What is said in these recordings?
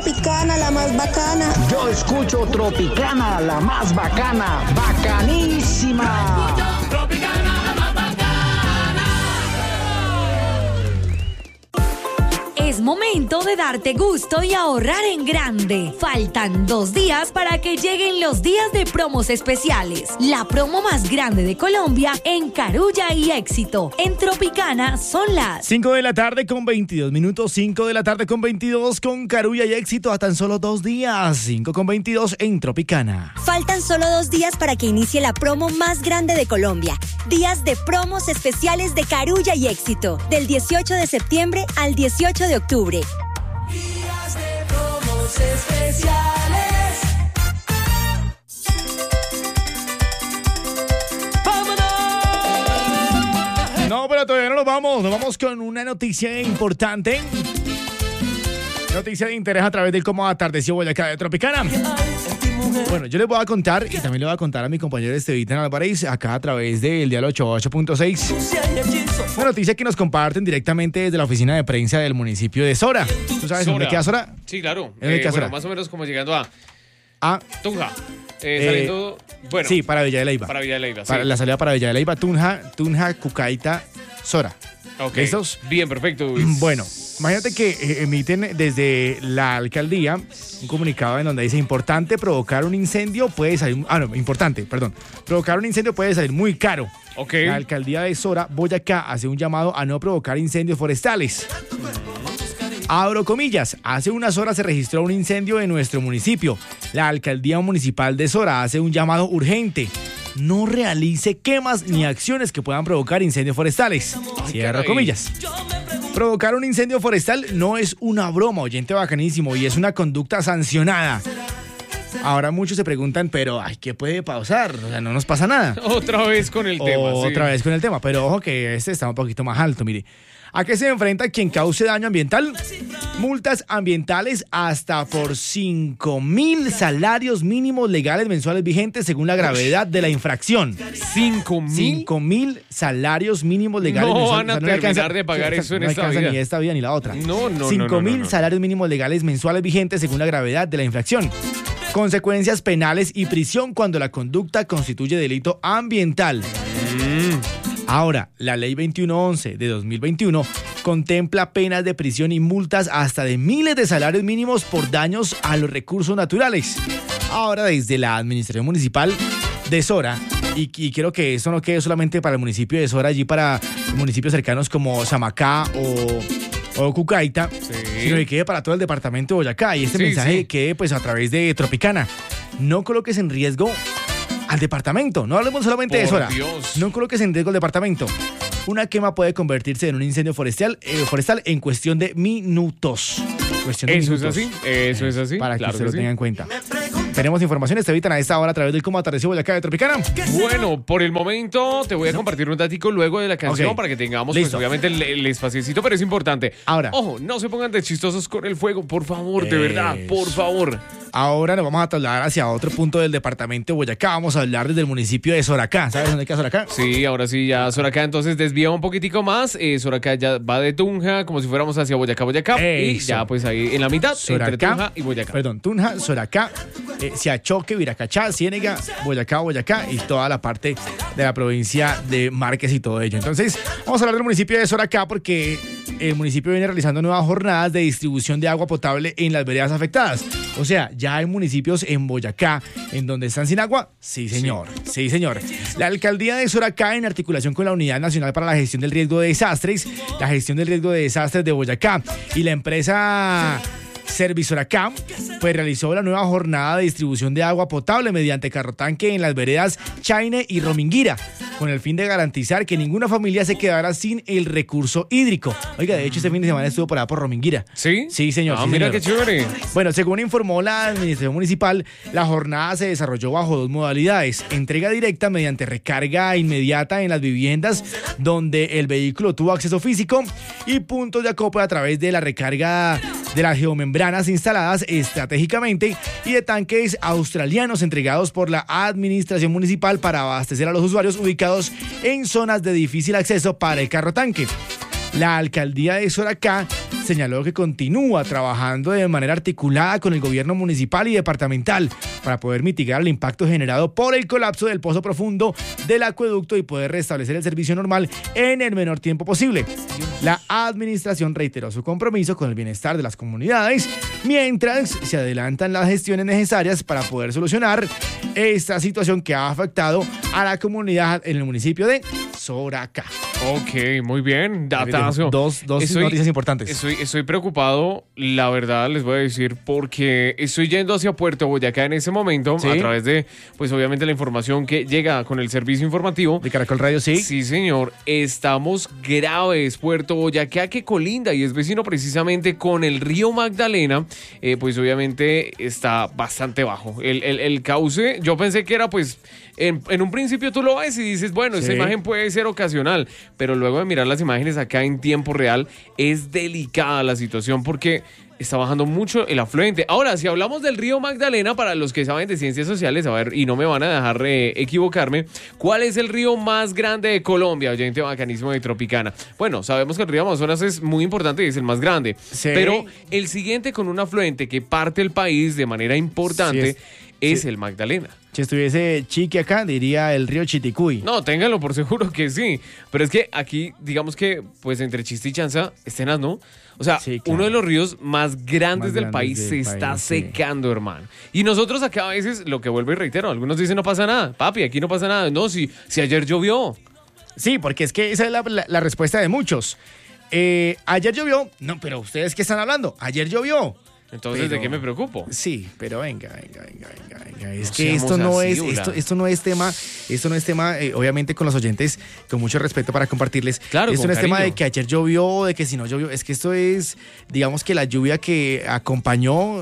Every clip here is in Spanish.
Tropicana, la más bacana. Yo escucho Tropicana, la más bacana. Bacanísima. Tropicana, la más bacana. Es momento de darte gusto y ahorrar en grande. Faltan 2 días para que lleguen los días de promos especiales. La promo más grande de Colombia en Carulla y Éxito. En Tropicana son las 5 de la tarde con 22 minutos. 5 de la tarde con 22 con Carulla y Éxito a tan solo 2 días. 5 con 22 en Tropicana. Faltan solo 2 días para que inicie la promo más grande de Colombia. Días de promos especiales de Carulla y Éxito. Del 18 de septiembre al 18 de octubre. Días de promos especiales. ¡Vámonos! No, pero todavía no nos vamos. Nos vamos con una noticia importante. Noticia de interés a través del cómo atardeció Boyacá de Tropicana. Bueno, yo les voy a contar y también le voy a contar a mi compañero Esteban Álvarez acá a través del Dial 88.6. Una noticia que nos comparten directamente desde la oficina de prensa del municipio de Sora. ¿Tú sabes dónde queda Sora? Sí, claro. ¿Dónde queda Sora? Bueno, más o menos como llegando a Tunja. Saliendo, bueno. Sí, para Villa de Leyva. Para Villa de Leyva, sí. Para la salida para Villa de Leyva, Tunja, Cucaita, Sora. Ok. ¿Listos? Bien, perfecto. Bueno, imagínate que emiten desde la alcaldía un comunicado en donde dice provocar un incendio puede salir muy caro. Okay. La alcaldía de Sora, Boyacá, hace un llamado a no provocar incendios forestales. Abro comillas, hace unas horas se registró un incendio en nuestro municipio. La alcaldía municipal de Sora hace un llamado urgente. No realice quemas ni acciones que puedan provocar incendios forestales. Cierro comillas. Provocar un incendio forestal no es una broma, oyente bacanísimo, y es una conducta sancionada. Ahora muchos se preguntan, pero ¿qué puede pasar? O sea, no nos pasa nada. Otra vez con el tema. Otra vez con el tema, pero ojo que este está un poquito más alto, mire. ¿A qué se enfrenta quien cause daño ambiental? Multas ambientales hasta por 5.000 salarios mínimos legales mensuales vigentes según la gravedad de la infraction. ¿5.000? 5.000 salarios mínimos legales no mensuales. van a terminar de pagar eso en esta vida. Ni esta vida ni la otra. No. 5.000 salarios mínimos legales mensuales vigentes según la gravedad de la infracción. Consecuencias penales y prisión cuando la conducta constituye delito ambiental. Ahora, la Ley 2111 de 2021 contempla penas de prisión y multas hasta de miles de salarios mínimos por daños a los recursos naturales. Ahora, desde la administración municipal de Sora, y quiero que eso no quede solamente para el municipio de Sora, allí para municipios cercanos como Samacá o Cucaita, sino que quede para todo el departamento de Boyacá. Y este mensaje quede pues a través de Tropicana. No coloques en riesgo al departamento. No hablemos solamente de Sora. No coloques en riesgo al departamento. Una quema puede convertirse en un incendio forestal en cuestión de minutos. Eso es así. Para que usted lo tenga en cuenta. Tenemos información, Esteban, a esta hora a través del cómo atardeció Boyacá de Tropicana. Bueno, por el momento te voy a compartir un datico luego de la canción para que tengamos pues, obviamente el espaciecito, pero es importante. Ahora. Ojo, no se pongan de chistosos con el fuego, por favor, de verdad, por favor. Ahora nos vamos a trasladar hacia otro punto del departamento de Boyacá. Vamos a hablar desde el municipio de Soracá. ¿Sabes dónde queda Soracá? Sí, ahora sí, ya Soracá entonces desvía un poquitico más. Soracá ya va de Tunja, como si fuéramos hacia Boyacá. Y ya pues ahí en la mitad, Soracá, entre Tunja y Boyacá. Perdón, Tunja, Soracá, Siachoque, Viracachá, Ciénega, Boyacá y toda la parte de la provincia de Márquez y todo ello. Entonces, vamos a hablar del municipio de Soracá porque el municipio viene realizando nuevas jornadas de distribución de agua potable en las veredas afectadas. O sea, ya hay municipios en Boyacá en donde están sin agua. Sí, señor. La alcaldía de Soracá, en articulación con la Unidad Nacional para la Gestión del Riesgo de Desastres, la gestión del riesgo de desastres de Boyacá y la empresa Servisoracá, pues realizó la nueva jornada de distribución de agua potable mediante carrotanque en las veredas Chaine y Rominguira, con el fin de garantizar que ninguna familia se quedara sin el recurso hídrico. Oiga, de hecho, este fin de semana estuvo por allá por Rominguira. ¿Sí? Sí, señor. Mira qué chévere. Bueno, según informó la administración municipal, la jornada se desarrolló bajo 2 modalidades: entrega directa mediante recarga inmediata en las viviendas donde el vehículo tuvo acceso físico y puntos de acopio a través de la recarga de las geomembranas instaladas estratégicamente y de tanques australianos entregados por la administración municipal para abastecer a los usuarios ubicados en zonas de difícil acceso para el carro tanque. La alcaldía de Soracá señaló que continúa trabajando de manera articulada con el gobierno municipal y departamental para poder mitigar el impacto generado por el colapso del pozo profundo del acueducto y poder restablecer el servicio normal en el menor tiempo posible. La administración reiteró su compromiso con el bienestar de las comunidades mientras se adelantan las gestiones necesarias para poder solucionar esta situación que ha afectado a la comunidad en el municipio de Soracá. Ok, muy bien. Datazo. Dos noticias importantes. Estoy preocupado, la verdad, les voy a decir, porque estoy yendo hacia Puerto Boyacá en ese momento, ¿Sí? a través de, pues obviamente la información que llega con el servicio informativo. De Caracol Radio, sí. Sí, señor. Estamos graves. Puerto Boyacá, que colinda y es vecino precisamente con el río Magdalena, pues obviamente está bastante bajo. El cauce, yo pensé que era pues... En un principio tú lo ves y dices, bueno, esa imagen puede ser ocasional, pero luego de mirar las imágenes acá en tiempo real, es delicada la situación porque está bajando mucho el afluente. Ahora, si hablamos del río Magdalena, para los que saben de ciencias sociales, a ver, y no me van a dejar equivocarme, ¿cuál es el río más grande de Colombia, oyente bacanísimo de Tropicana? Bueno, sabemos que el río Amazonas es muy importante y es el más grande, sí, pero el siguiente con un afluente que parte el país de manera importante sí es el Magdalena. Si estuviese Chiqui acá, diría el río Chiticuy. No, ténganlo por seguro que sí. Pero es que aquí, digamos que, pues entre Chiste y Chanza, Estenas, ¿no? O sea, sí, claro, uno de los ríos más grandes del país se está secando, hermano. Y nosotros acá a veces, lo que vuelvo y reitero, algunos dicen no pasa nada. Papi, aquí no pasa nada. No, si ayer llovió. Sí, porque es que esa es la respuesta de muchos. Ayer llovió. No, pero ¿ustedes qué están hablando? Ayer llovió. Entonces, ¿de qué me preocupo? Sí, pero venga. Es que esto no es tema, obviamente con los oyentes, con mucho respeto para compartirles. Claro, esto no es tema cariño. de que ayer llovió, de que si no llovió. Es que esto es, digamos que la lluvia que acompañó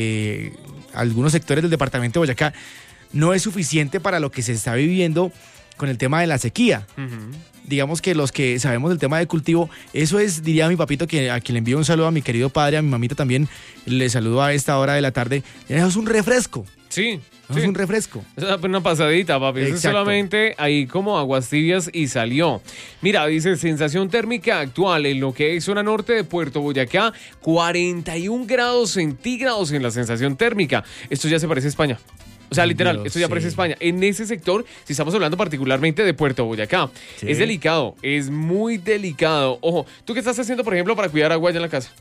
algunos sectores del departamento de Boyacá no es suficiente para lo que se está viviendo con el tema de la sequía. Digamos que los que sabemos del tema de cultivo, eso es, diría mi papito, que a quien le envío un saludo, a mi querido padre, a mi mamita también, le saludo a esta hora de la tarde. Eso es un refresco. Sí. Es un refresco. Es una pasadita, papi. Eso es solamente ahí como aguas tibias y salió. Mira, dice, sensación térmica actual en lo que es zona norte de Puerto Boyacá, 41 grados centígrados en la sensación térmica. Esto ya se parece a España. O sea, literal, Dios, esto ya parece España. En ese sector, si estamos hablando particularmente de Puerto Boyacá, es delicado, es muy delicado. Ojo, ¿tú qué estás haciendo, por ejemplo, para cuidar agua allá en la casa?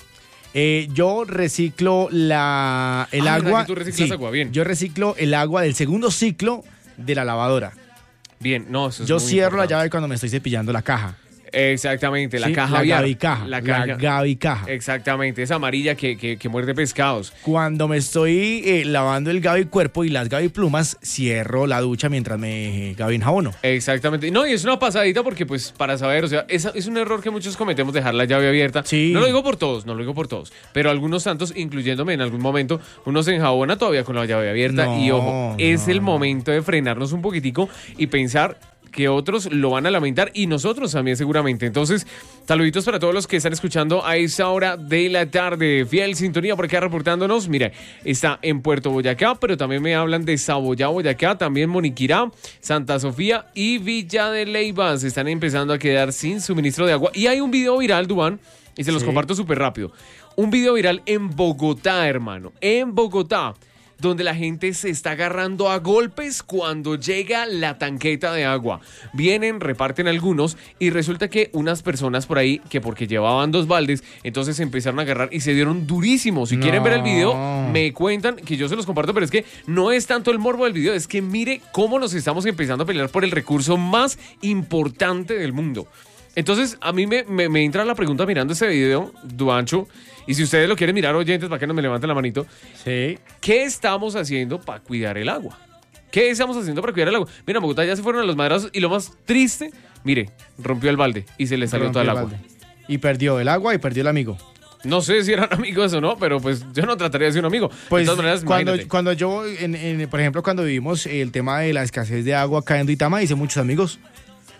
Yo reciclo el agua. ¿Tú reciclas agua? Bien. Yo reciclo el agua del segundo ciclo de la lavadora. Bien, no, eso es Yo muy cierro importante. la llave cuando me estoy cepillando la caja. Exactamente, la Sí, caja la aviar. gavicaja, la gavicaja. Exactamente, esa amarilla que muerde pescados. Cuando me estoy lavando el gavi cuerpo y las gavi plumas, cierro la ducha mientras me gavi enjabono. Exactamente. No, y es una pasadita porque, pues, para saber, o sea, es un error que muchos cometemos, dejar la llave abierta. Sí. No lo digo por todos, pero algunos tantos, incluyéndome en algún momento, uno se enjabona todavía con la llave abierta. No, y ojo, es no, el momento de frenarnos un poquitico y pensar que otros lo van a lamentar y nosotros también seguramente. Entonces, saluditos para todos los que están escuchando a esa hora de la tarde. Fiel sintonía por acá reportándonos. Mira, está en Puerto Boyacá, pero también me hablan de Saboyá, Boyacá, también Moniquirá, Santa Sofía y Villa de Leyva. Se están empezando a quedar sin suministro de agua. Y hay un video viral, Duván, y se los comparto súper rápido. Un video viral en Bogotá, hermano. En Bogotá, donde la gente se está agarrando a golpes cuando llega la tanqueta de agua. Vienen, reparten algunos y resulta que unas personas por ahí, que porque llevaban 2 baldes, entonces se empezaron a agarrar y se dieron durísimos. Si quieren ver el video, me cuentan, que yo se los comparto, pero es que no es tanto el morbo del video, es que mire cómo nos estamos empezando a pelear por el recurso más importante del mundo. Entonces, a mí me entra la pregunta mirando ese video, Duancho, y si ustedes lo quieren mirar, oyentes, para que no me levanten la manito. Sí. ¿Qué estamos haciendo para cuidar el agua? ¿Qué estamos haciendo para cuidar el agua? Mira, en Bogotá ya se fueron a los madrazos y lo más triste, mire, rompió el balde y se le salió todo el agua. Y perdió el agua y perdió el amigo. No sé si eran amigos o no, pero pues yo no trataría de ser un amigo. Pues de todas maneras, cuando yo, por ejemplo, cuando vivimos el tema de la escasez de agua acá en Duitama, hice muchos amigos.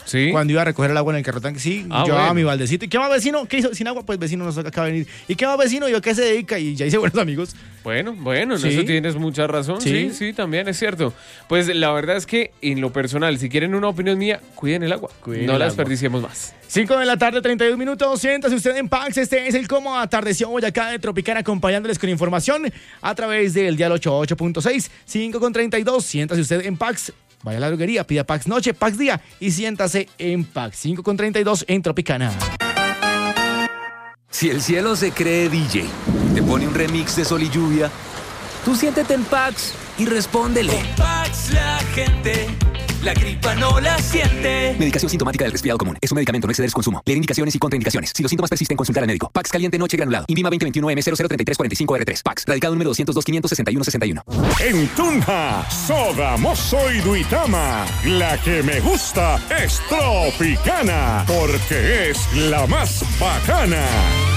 Sí. Cuando iba a recoger el agua en el carro-tanque, sí, llevaba bueno. mi baldecito. ¿Y qué más, vecino? ¿Qué hizo? Sin agua, pues vecino nos acaba de venir. ¿Y qué más, vecino? ¿Yo qué se dedica? Y ya hice buenos amigos. Bueno, en Sí. eso tienes mucha razón. Sí. Sí, también es cierto. Pues la verdad es que en lo personal, si quieren una opinión mía, cuiden el agua. Cuiden no el la agua. desperdiciemos más. 5 de la tarde, 32 minutos. Siéntase usted en Pax. Este es el Cómo Atardeció Boyacá de Tropicana, acompañándoles con información a través del dial 88.6, 5:32. Siéntase usted en Pax. Vaya a la droguería, pida Pax Noche, Pax Día y siéntase en Pax. 5:32 en Tropicana. Si el cielo se cree DJ, te pone un remix de Sol y Lluvia, tú siéntete en Pax y respóndele. Pax la gente, la gripa no la siente. Medicación sintomática del resfriado común. Es un medicamento, no exceder su consumo. Leer indicaciones y contraindicaciones. Si los síntomas persisten, consultar al médico. Pax caliente noche granulado. Invima 2021M003345R3. Pax. Radicado número 202-561-61. En Tunja, Soda, Mozo y Duitama, la que me gusta es Tropicana, porque es la más bacana.